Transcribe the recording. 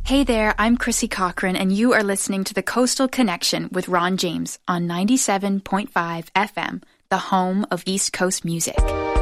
Hey there, I'm Chrissy Cochran, and you are listening to The Coastal Connection with Ron James on 97.5 FM, the home of East Coast music.